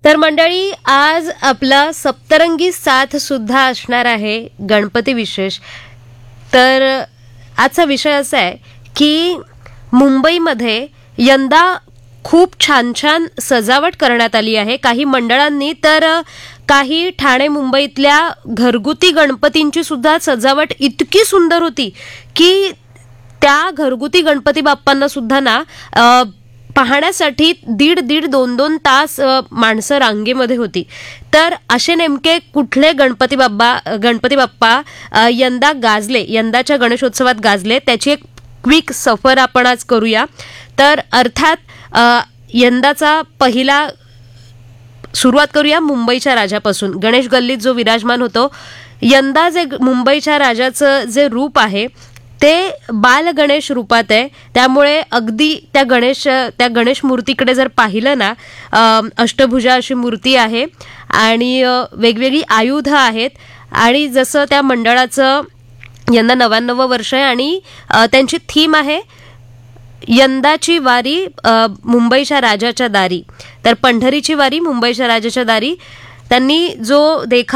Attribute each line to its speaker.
Speaker 1: तर मंडळी, आज आपला सप्तरंगी साथ सुद्धा असणार आहे गणपती विशेष. तर आजचा विषय असा आहे की मुंबईमध्ये यंदा खूप छान छान सजावट करण्यात आली आहे काही मंडळांनी. तर काही ठाणे मुंबईतल्या घरगुती गणपतींची सुद्धा सजावट इतकी सुंदर होती की त्या घरगुती गणपती बाप्पांना सुद्धा ना पाहण्यासाठी दीड 2 तास माणसं रांगेमध्ये होती. तर असे नेमके कुठले गणपती बाप्पा यंदा गाजले, यंदाच्या गणेशोत्सवात गाजले, त्याची एक क्विक सफर आपण आज करूया. तर अर्थात यंदाचा पहिला सुरुवात करूया मुंबईच्या राजापासून. गणेश गल्लीत जो विराजमान होतो, यंदा जे मुंबईच्या राजाचं जे रूप आहे ते बाल गणेश रूपात आहे. त्यामुळे अगदी त्या गणेश मूर्तीकडे जर पाहिलं ना, अष्टभुजा अशी मूर्ती आहे आणि वेगवेगळी आयुध आहेत. आणि जसं त्या मंडळाचं यंदा 99वं वर्ष आहे आणि त्यांची थीम आहे यंदाची वारी मुंबईच्या राजाच्या दारी. तर पंढरीची वारी मुंबईच्या राजाच्या दारी. त्यांनी जो